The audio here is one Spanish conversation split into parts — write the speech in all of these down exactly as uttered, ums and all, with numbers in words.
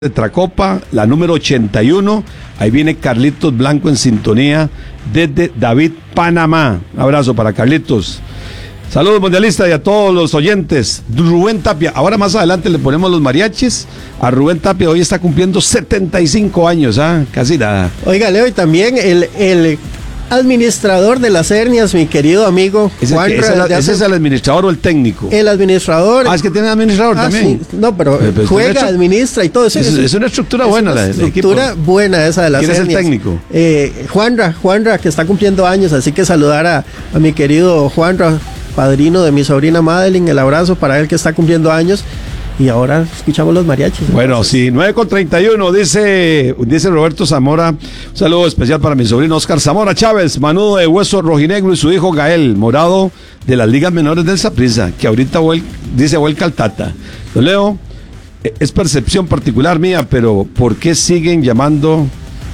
de Tracopa, la número ochenta y uno. Ahí viene Carlitos Blanco en sintonía desde David, Panamá. Un abrazo para Carlitos. Saludos, mundialistas, y a todos los oyentes. Rubén Tapia, ahora más adelante le ponemos los mariachis a Rubén Tapia. Hoy está cumpliendo setenta y cinco años, ¿ah? Casi nada. Oiga, Leo, y también el, el administrador de las hernias, mi querido amigo ¿Ese, Juan que, ese, Ra- ¿Ese es el administrador o el técnico? El administrador. Ah, es que tiene administrador Ah, también. sí. No, pero Eh, pues, juega, hecho, administra y todo eso. Es, es, es una estructura es buena una la del equipo. estructura buena esa de las ¿Quién hernias. es el técnico? Eh, Juanra, Juanra, que está cumpliendo años, así que saludar a, a mi querido Juanra, padrino de mi sobrina Madeline, el abrazo para él que está cumpliendo años. Y ahora escuchamos los mariachis. Bueno, entonces. sí, nueve con treinta y uno, dice, dice Roberto Zamora. Un saludo especial para mi sobrino Oscar Zamora Chávez, manudo de hueso rojinegro, y su hijo Gael Morado, de las ligas menores del Saprissa, que ahorita vuel, dice vuelca al Tata. Lo leo, es percepción particular mía, pero ¿por qué siguen llamando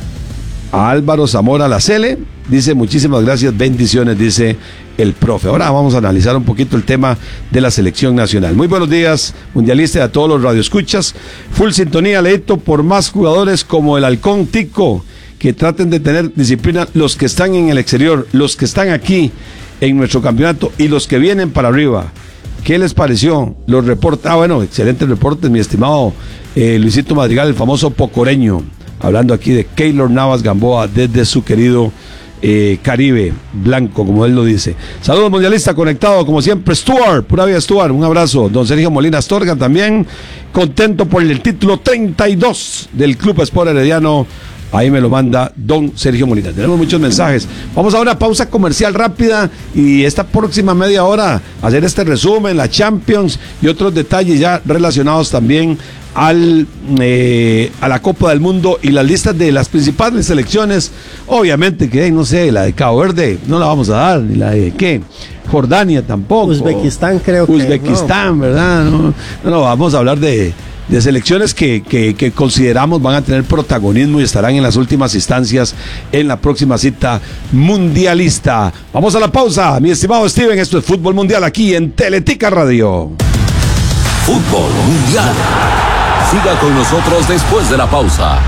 a Álvaro Zamora la Cele? Dice, muchísimas gracias, bendiciones, dice el profe. Ahora vamos a analizar un poquito el tema de la selección nacional. Muy buenos días, mundialistas, a todos los radioescuchas. Full sintonía, Leito, por más jugadores como el Halcón Tico, que traten de tener disciplina, los que están en el exterior, los que están aquí en nuestro campeonato y los que vienen para arriba. ¿Qué les pareció? Los reportes, ah bueno, excelentes reportes, mi estimado eh, Luisito Madrigal, el famoso pocoreño, hablando aquí de Keylor Navas Gamboa desde su querido Eh, Caribe blanco, como él lo dice. Saludos, mundialista, conectado como siempre. Stuart, pura vida Stuart, un abrazo. Don Sergio Molina Astorga también, contento por el título treinta y dos del Club Sport Herediano. Ahí me lo manda don Sergio Molina. Tenemos muchos mensajes. Vamos a una pausa comercial rápida y esta próxima media hora hacer este resumen, la Champions y otros detalles ya relacionados también al eh, a la Copa del Mundo y las listas de las principales selecciones. Obviamente que, no sé, la de Cabo Verde no la vamos a dar, ni la de ¿qué? Jordania tampoco. Uzbekistán creo que Uzbekistán, no. ¿verdad? No, no, no, vamos a hablar de de selecciones que, que, que consideramos van a tener protagonismo y estarán en las últimas instancias en la próxima cita mundialista. Vamos a la pausa, mi estimado Steven, esto es Fútbol Mundial aquí en Teletica Radio. Fútbol Mundial. Siga con nosotros después de la pausa.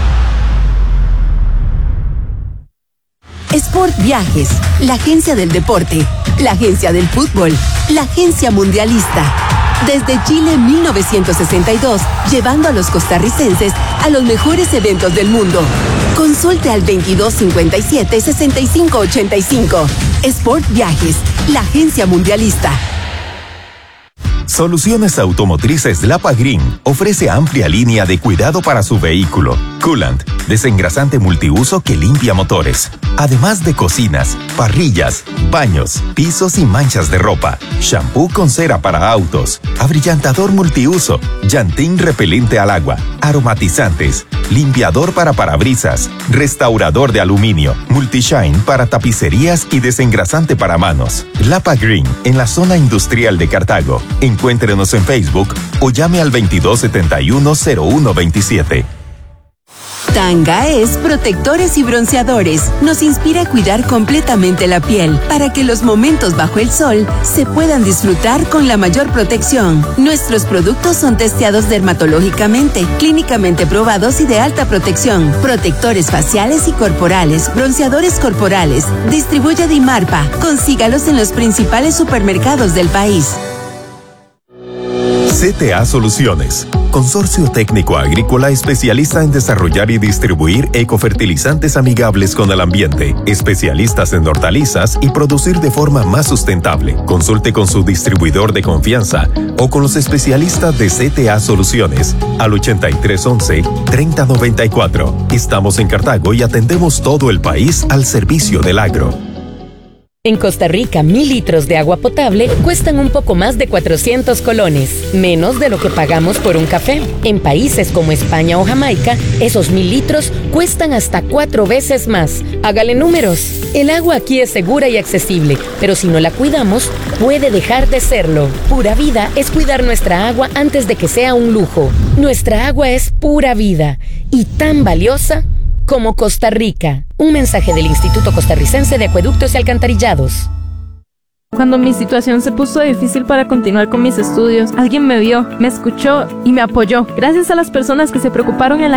Sport Viajes, la agencia del deporte, la agencia del fútbol, la agencia mundialista. Desde Chile mil novecientos sesenta y dos, llevando a los costarricenses a los mejores eventos del mundo. Consulte al veintidós cincuenta y siete, sesenta y cinco ochenta y cinco. Sport Viajes, la agencia mundialista. Soluciones Automotrices Lapa Green ofrece amplia línea de cuidado para su vehículo. Coolant, desengrasante multiuso que limpia motores. Además de cocinas, parrillas, baños, pisos y manchas de ropa. Shampoo con cera para autos. Abrillantador multiuso. Llantín repelente al agua. Aromatizantes. Limpiador para parabrisas. Restaurador de aluminio. Multishine para tapicerías y desengrasante para manos. Lapa Green en la zona industrial de Cartago. Encuéntrenos en Facebook o llame al veintidós setenta y uno cero uno veintisiete. Tanga es protectores y bronceadores. Nos inspira a cuidar completamente la piel para que los momentos bajo el sol se puedan disfrutar con la mayor protección. Nuestros productos son testeados dermatológicamente, clínicamente probados y de alta protección. Protectores faciales y corporales, bronceadores corporales. Distribuye Dimarpa. Consígalos en los principales supermercados del país. C T A Soluciones, consorcio técnico agrícola especialista en desarrollar y distribuir ecofertilizantes amigables con el ambiente, especialistas en hortalizas y producir de forma más sustentable. Consulte con su distribuidor de confianza o con los especialistas de C T A Soluciones al ochenta y tres once, treinta noventa y cuatro. Estamos en Cartago y atendemos todo el país al servicio del agro. En Costa Rica, mil litros de agua potable cuestan un poco más de cuatrocientos colones, menos de lo que pagamos por un café. En países como España o Jamaica, esos mil litros cuestan hasta cuatro veces más. Hágale números. El agua aquí es segura y accesible, pero si no la cuidamos, puede dejar de serlo. Pura vida es cuidar nuestra agua antes de que sea un lujo. Nuestra agua es pura vida y tan valiosa como Costa Rica. Un mensaje del Instituto Costarricense de Acueductos y Alcantarillados. Cuando mi situación se puso difícil para continuar con mis estudios, alguien me vio, me escuchó y me apoyó. Gracias a las personas que se preocuparon en la